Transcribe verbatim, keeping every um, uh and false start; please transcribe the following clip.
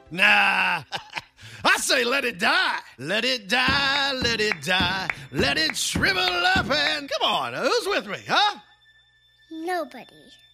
Nah, I say let it die. Let it die, let it die, let it shrivel up and... Come on, who's with me, huh? Nobody.